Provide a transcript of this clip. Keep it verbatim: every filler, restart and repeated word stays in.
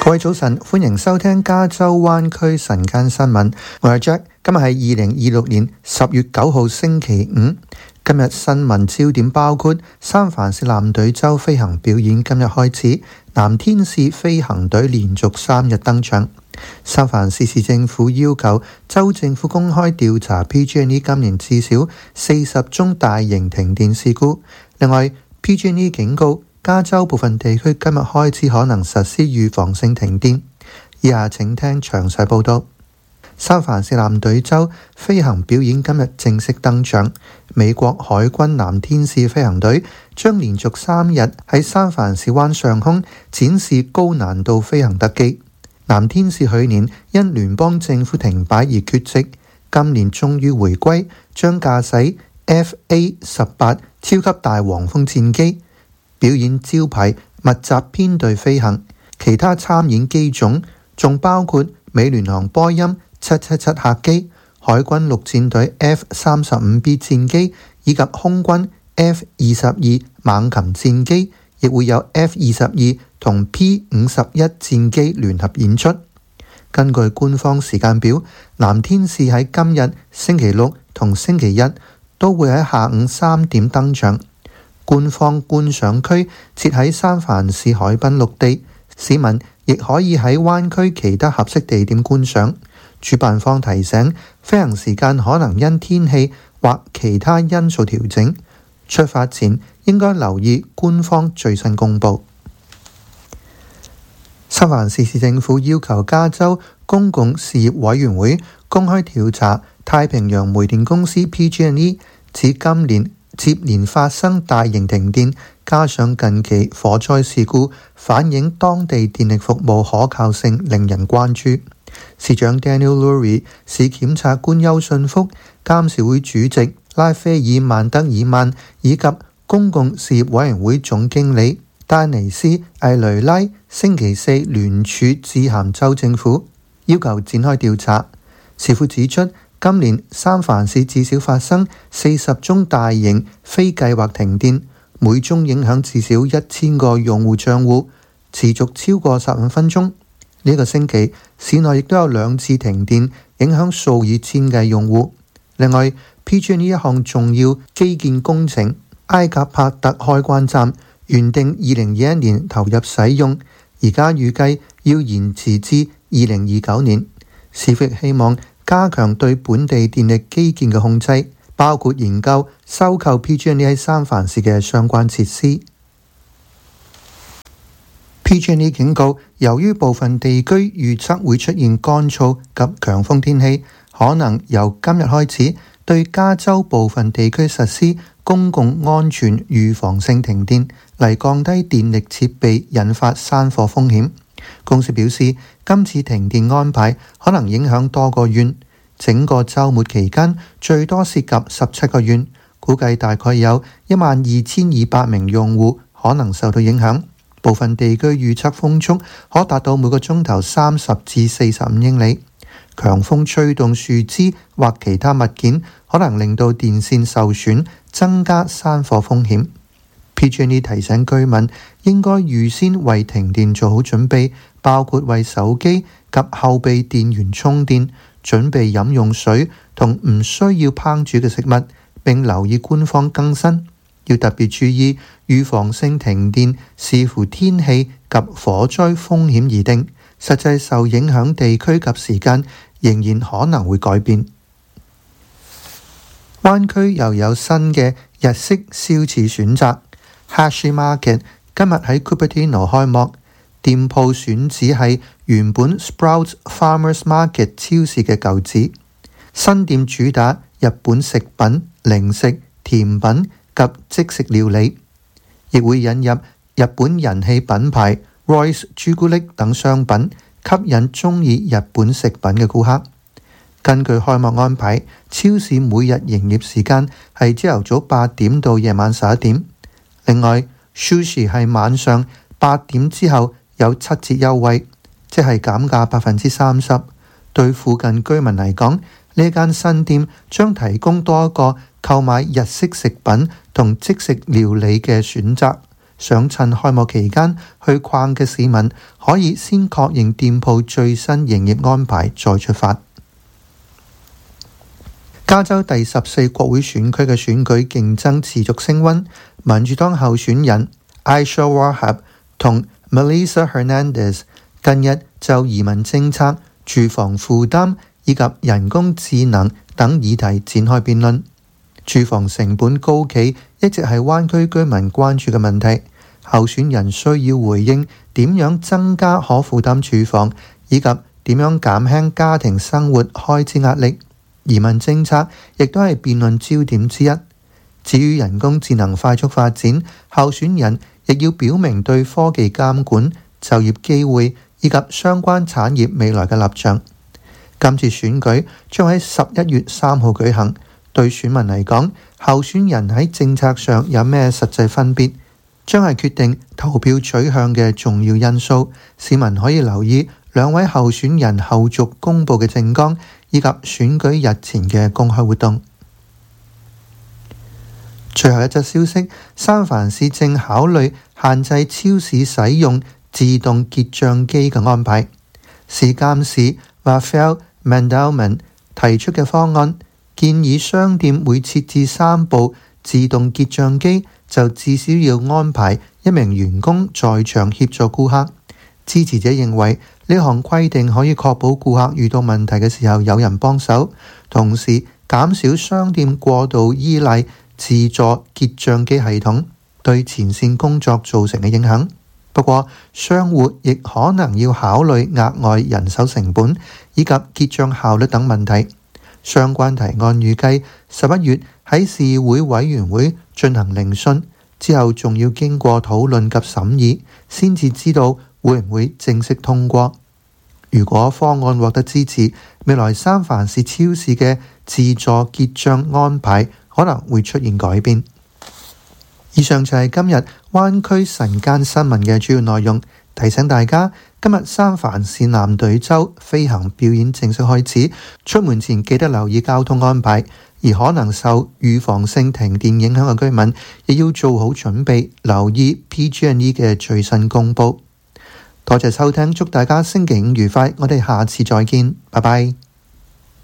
各位早晨，歡迎收聽加州灣區晨間新聞。我係 Jack， 今日係二零二六年十月九號星期五。今日新聞焦點包括三藩市藍隊州飛行表演今日開始，藍天使飛行隊連續三日登場。三藩市市政府要求州政府公開調查 P G and E 今年至少四十宗大型停電事故。另外 P G and E 警告加州部分地區今日開始可能實施預防性停電。以下請聽詳細報道。三藩市藍隊州飛行表演今日正式登場，美國海軍藍天使飛行隊將連續三日喺三藩市灣上空展示高難度飛行特技。藍天使去年因聯邦政府停擺而缺席，今年終於回歸，將駕駛 F A 十八超級大黃蜂戰機，表演招牌密集編隊飛行。其他參演機種仲包括美聯航波音七七七客機、海軍陸戰隊 F 三十五 B 戰機以及空軍 F 二十二猛禽戰機，亦會有 F 二十二同 P 五十一戰機聯合演出。根據官方時間表，藍天使喺今日星期六同星期一都會喺下午三點登場。官方觀賞區設喺三藩市海濱陸地，市民亦可以喺灣區其他合適地點觀賞。主辦方提醒，飛行時間可能因天氣或其他因素調整，出發前應該留意官方最新公佈。三藩市市政府要求加州公共事業委員會公開調查太平洋煤電公司 P G and E 指今年接連發生大型停電，加上近期火災事故，反映當地電力服務可靠性令人關注。市長 Daniel Lurie、市檢察官邱信福、監事會主席拉斐爾曼德爾曼以及公共事業委員會總經理丹尼斯艾雷拉星期四聯署致函州政府，要求展開調查。市府指出，今年三藩市至少發生四十宗大型非計劃停電，每宗影響至少一千個用戶帳戶，持續超過十五分鐘。呢個星期，市內亦都有兩次停電，影響數以千計用戶。另外 ，P G and E 一項重要基建工程埃格帕特開關站原定二零二一年投入使用，而家預計要延遲至二零二九年。市府希望加強對本地電力基建嘅控制，包括研究收購 P G and E 喺三藩市嘅相關設施。P G and E 警告，由於部分地區預測會出現乾燥及強風天氣，可能由今日開始對加州部分地區實施公共安全預防性停電，嚟降低電力設備引發山火風險。公司表示，今次停電安排可能影響多個縣，整個週末期間最多涉及十七個縣，估計大概有一萬二千二百名用戶可能受到影響。部分地區預測風速可達到每個鐘頭三十至四十五英里。強風吹動樹枝或其他物件，可能令到電線受損，增加山火風險。P G and E 提醒居民應該預先為停電做好準備，包括為手機及後備電源充電，準備飲用水同唔需要烹煮嘅食物，並留意官方更新。要特別注意預防性停電視乎天氣及火災風險而定，實際受影響地區及時間仍然可能會改變。灣區又有新嘅日式燒翅選擇 Hashi Market 今日喺 Cupertino 開幕，店鋪選址係原本 Sprouts Farmers Market 超市嘅舊址。新店主打日本食品、零食、甜品及即食料理，亦會引入日本人氣品牌 Royce 朱古力等商品，吸引中意日本食品嘅顧客。根據開幕安排，超市每日營業時間係朝頭早八點到夜晚十一點。另外 Sushi 係晚上八點之後有七折優惠，即係減價百分之三十。對附近居民嚟講，呢間新店將提供多一個購買日式食品同即食料理嘅選擇， 想趁開幕期間去逛嘅市民，可以先確認店鋪最新營業安排再出發。加州第十四國會選區嘅選舉競爭持續升溫，民主黨候選人 Aisha Wahab 同 Melissa Hernandez 近日就移民政策、住房負擔以及人工智能等議題展開辯論。住房成本高企一直係灣區居民關注嘅問題，候選人需要回應點樣增加可負擔住房，以及點樣減輕家庭生活開支壓力。移民政策亦都係辯論焦點之一。至於人工智能快速發展，候選人亦要表明對科技監管、就業機會以及相關產業未來嘅立場。今次選舉將喺十一月三號舉行，對選民嚟講，候選人喺政策上有咩實際分別，將係決定投票取向嘅重要因素。市民可以留意兩位候選人後續公佈嘅政綱，以及選舉日前嘅公開活動。最後一則消息，三藩市正考慮限制超市使用自動結帳機嘅安排。市監事 Rafael Mandelman 提出嘅方案，建議商店每設置三部自動結帳機，就至少要安排一名員工在場協助顧客。支持者認為呢項規定可以確保顧客遇到問題嘅時候有人幫手，同時減少商店過度依賴自助結帳機系統對前線工作造成嘅影響。不過，商戶亦可能要考慮額外人手成本以及結帳效率等問題。相關提案預計十一月喺市會委員會進行聆訊，之後仲要經過討論及審議，先至知道會唔會正式通過。如果方案獲得支持，未來三藩市超市嘅自助結帳安排可能會出現改變。以上就係今日灣區晨間新聞嘅主要內容。提醒大家，今日三藩市藍隊周飛行表演正式開始，出門前記得留意交通安排，而可能受預防性停電影響嘅居民亦要做好準備，留意 P G and E 嘅最新公佈。多謝收聽，祝大家星期五愉快，我哋下次再見，拜拜。